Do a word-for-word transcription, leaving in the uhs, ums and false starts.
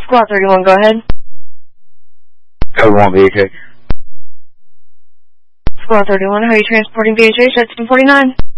Squad thirty-one, go ahead. Code one B H H. Squad thirty-one, how are you transporting B H H at ten forty-nine?